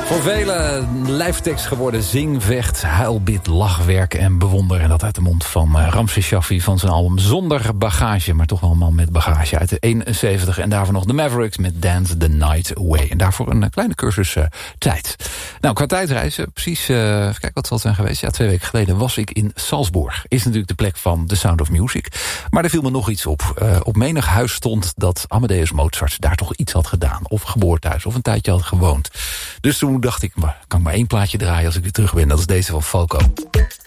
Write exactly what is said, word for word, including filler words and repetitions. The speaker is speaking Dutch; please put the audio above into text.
Voor velen lijftekst geworden zing, vecht, huilbid, lachwerk en bewonder. En dat uit de mond van uh, Ramses Shaffi van zijn album Zonder Bagage. Maar toch wel een man met bagage uit de eenenzeventig. En daarvoor nog de Mavericks met Dance the Night Away. En daarvoor een uh, kleine cursus uh, tijd. Nou, qua tijdreizen, precies, uh, even kijken wat zal het zijn geweest. Ja, twee weken geleden was ik in Salzburg. Is natuurlijk de plek van The Sound of Music. Maar er viel me nog iets op. Uh, op menig huis stond dat Amadeus Mozart daar toch iets had gedaan. Of geboortehuis, of een tijdje had gewoond. Dus toen dacht ik, maar kan ik maar één plaatje draaien als ik weer terug ben. Dat is deze van Falco.